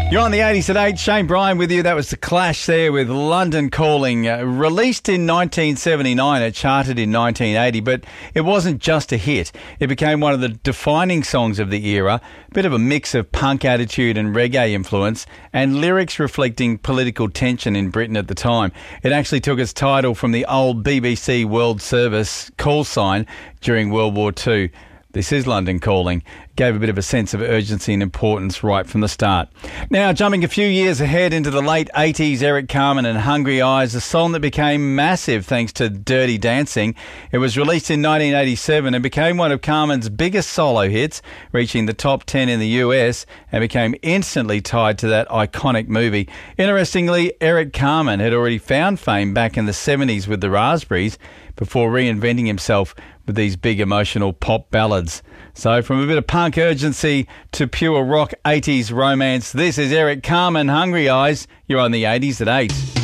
You're on the 80s at 8. Shane Bryan with you. That was The Clash there with London Calling. Released in 1979, it charted in 1980, but it wasn't just a hit. It became one of the defining songs of the era, a bit of a mix of punk attitude and reggae influence, and lyrics reflecting political tension in Britain at the time. It actually took its title from the old BBC World Service call sign during World War II. This is London Calling. Gave a bit of a sense of urgency and importance right from the start. Now, jumping a few years ahead into the late 80s, Eric Carmen and Hungry Eyes, a song that became massive thanks to Dirty Dancing. It was released in 1987 and became one of Carmen's biggest solo hits, reaching the top 10 in the US and became instantly tied to that iconic movie. Interestingly, Eric Carmen had already found fame back in the 70s with the Raspberries before reinventing himself with these big emotional pop ballads. So from a bit of punk urgency to pure rock 80s romance, this is Eric Carmen, Hungry Eyes. You're on the 80s at 8.